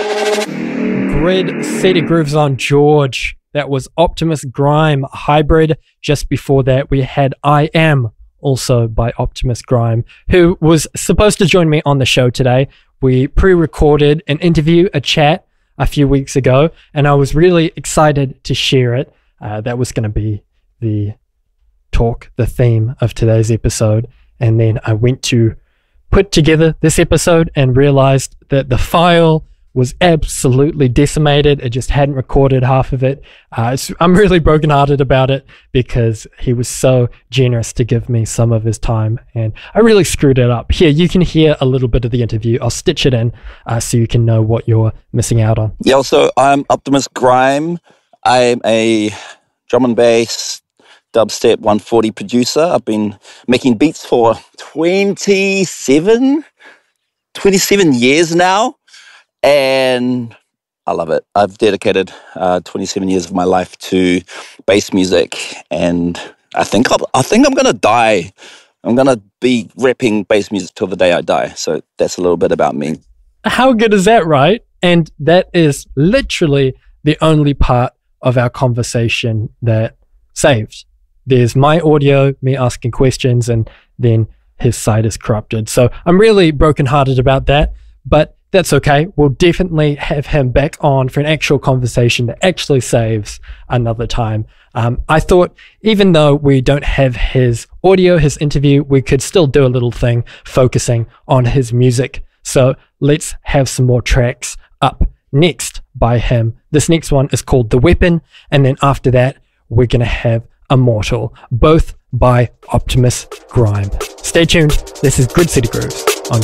Grid City Grooves on George. That was Optimus Grime Hybrid. Just before that, we had I Am, also by Optimus Grime, who was supposed to join me on the show today. We pre-recorded an interview, a chat, a few weeks ago, and I was really excited to share it. That was going to be the talk, the theme of today's episode. And then I went to put together this episode and realized that the file was absolutely decimated. It just hadn't recorded half of it. I'm really brokenhearted about it because he was so generous to give me some of his time and I really screwed it up. Here, you can hear a little bit of the interview. I'll stitch it in so you can know what you're missing out on. Yeah, so I'm Optimus Grime. I'm a drum and bass dubstep 140 producer. I've been making beats for 27 years now. And I love it. I've dedicated 27 years of my life to bass music, and I think I'm gonna die. I'm gonna be rapping bass music till the day I die. So that's a little bit about me. How good is that, right? And that is literally the only part of our conversation that saved. There's my audio, me asking questions, and then his side is corrupted. So I'm really brokenhearted about that, but that's okay. We'll definitely have him back on for an actual conversation that actually saves another time. I thought even though we don't have his audio, his interview, we could still do a little thing focusing on his music. So let's have some more tracks up next by him. This next one is called The Weapon. And then after that, we're going to have Immortal, both by Optimus Grime. Stay tuned. This is Grid City Grooves.